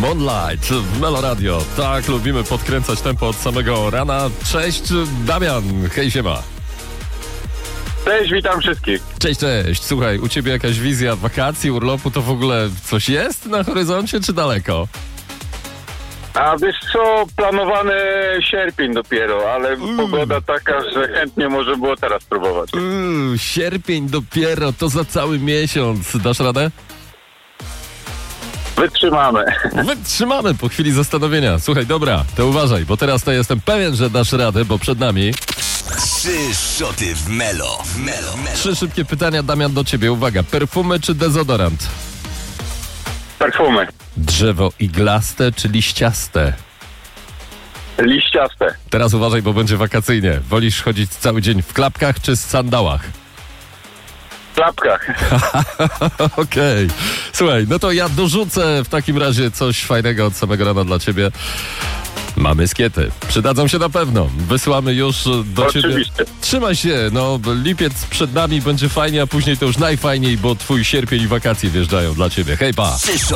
Moonlight w Melo Radio. Tak, lubimy podkręcać tempo od samego rana. Cześć, Damian. Hej, siema. Cześć, witam wszystkich. Cześć. Słuchaj, u ciebie jakaś wizja wakacji, urlopu, to w ogóle coś jest na horyzoncie, czy daleko? A wiesz co, planowany sierpień dopiero, ale pogoda taka, że chętnie może było teraz spróbować. Sierpień dopiero, to za cały miesiąc. Dasz radę? Wytrzymamy. Wytrzymamy po chwili zastanowienia. Słuchaj, dobra, to uważaj, bo teraz to jestem pewien, że dasz radę, bo przed nami 3 szoty w Melo. 3 szybkie pytania, Damian, do ciebie. Uwaga, perfumy czy dezodorant? Perfumy. Drzewo iglaste czy liściaste? Liściaste. Teraz uważaj, bo będzie wakacyjnie. Wolisz chodzić cały dzień w klapkach czy z sandałach? W klapkach. Okej. Słuchaj, no to ja dorzucę w takim razie coś fajnego od samego rana dla ciebie. Mamy skiety. Przydadzą się na pewno. Wysłamy już do ciebie. Oczywiście. Trzymaj się, no lipiec przed nami, będzie fajnie, a później to już najfajniej, bo twój sierpień i wakacje wjeżdżają dla ciebie. Hej, pa!